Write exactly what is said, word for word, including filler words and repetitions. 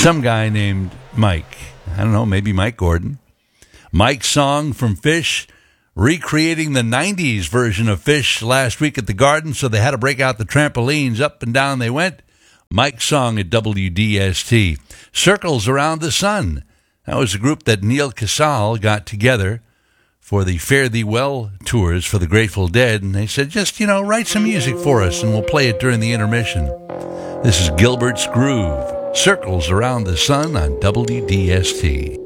some guy named Mike. I don't know, maybe Mike Gordon. Mike's song from Fish, recreating the nineties version of Fish last week at the Garden, so they had to break out the trampolines. Up and down they went. Mike's song at W D S T. Circles Around the Sun. That was a group that Neil Casal got together for the Fare Thee Well tours for the Grateful Dead, and they said, just, you know, write some music for us, and we'll play it during the intermission. This is Gilbert's Groove. Circles Around the Sun on W D S T.